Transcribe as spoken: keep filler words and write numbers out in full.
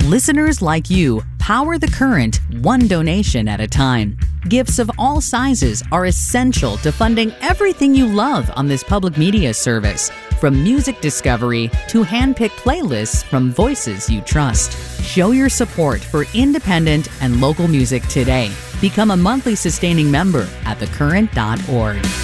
Listeners like you power The Current one donation at a time. Gifts of all sizes are essential to funding everything you love on this public media service, from music discovery to hand-picked playlists from voices you trust. Show your support for independent and local music today. Become a monthly sustaining member at the current dot org.